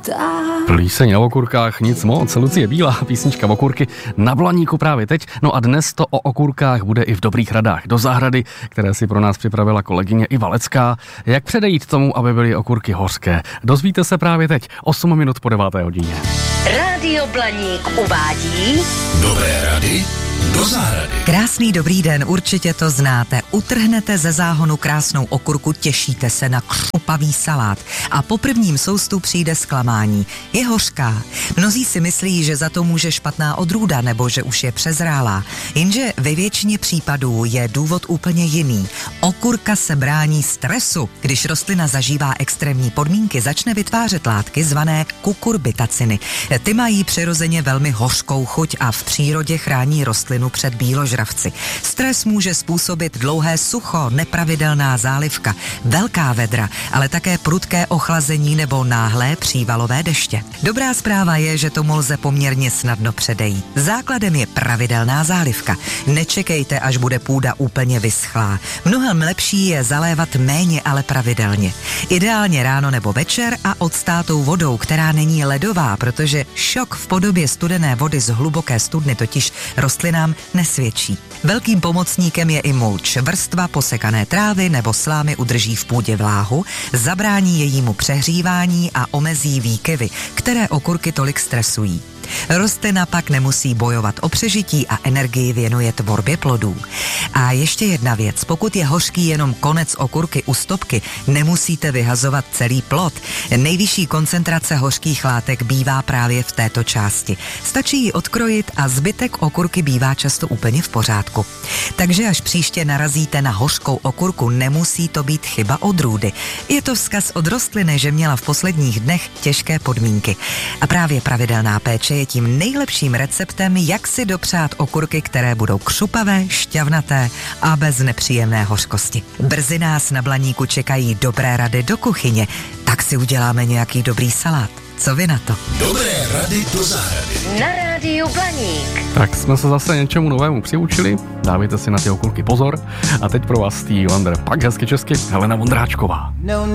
Plíseň o okurkách nic moc. Lucie Bílá, písnička okurky na Blaníku právě teď. No a dnes to o okurkách bude i v Dobrých radách do zahrady, které si pro nás připravila kolegyně Iva Lecká. Jak předejít tomu, aby byly okurky hořké? Dozvíte se právě teď, 8 minut po 9. hodině. Rádio Blaník uvádí Dobré rady do zahrady. Krásný dobrý den, určitě to znáte. Utrhnete ze záhonu krásnou okurku, těšíte se na křupavý salát a po prvním soustu přijde zklamání. Je hořká. Mnozí si myslí, že za to může špatná odrůda nebo že už je přezrálá. Jenže ve většině případů je důvod úplně jiný. Okurka se brání stresu. Když rostlina zažívá extrémní podmínky, začne vytvářet látky zvané kukurbitaciny. Ty mají přirozeně velmi hořkou chuť a v přírodě chrání rostlinu před bíložravci. Stres může způsobit dlouhé sucho, nepravidelná zálivka, velká vedra, ale také prudké ochlazení nebo náhlé přívalové deště. Dobrá zpráva je, že tomu lze poměrně snadno předejít. Základem je pravidelná zálivka. Nečekejte, až bude půda úplně vyschlá. Mnohem lepší je zalévat méně, ale pravidelně. Ideálně ráno nebo večer a odstátou vodou, která není ledová, protože šok v podobě studené vody z hluboké studny totiž rostlinám nesvědčí. Velkým pomocníkem je i mulč. Vrstva posekané trávy nebo slámy udrží v půdě vláhu, zabrání jejímu přehřívání a omezí výkyvy, které okurky tolik stresují. Rostlina pak nemusí bojovat o přežití a energii věnuje tvorbě plodů. A ještě jedna věc, pokud je hořký jenom konec okurky u stopky, nemusíte vyhazovat celý plod. Nejvyšší koncentrace hořkých látek bývá právě v této části. Stačí ji odkrojit a zbytek okurky bývá často úplně v pořádku. Takže až příště narazíte na hořkou okurku, nemusí to být chyba odrůdy. Je to vzkaz od rostliny, že měla v posledních dnech těžké podmínky. A právě pravidelná péče je tím nejlepším receptem, jak si dopřát okurky, které budou křupavé, šťavnaté a bez nepříjemné hořkosti. Brzy nás na Blaníku čekají dobré rady do kuchyně, tak si uděláme nějaký dobrý salát. Co vy na to? Dobré rady do zahrady. na Rádiu Blaník. Tak jsme se zase něčemu novému přiučili, dávejte si na ty okurky pozor. A teď pro vás Stevie Wonder, pak hezky česky Helena Vondráčková.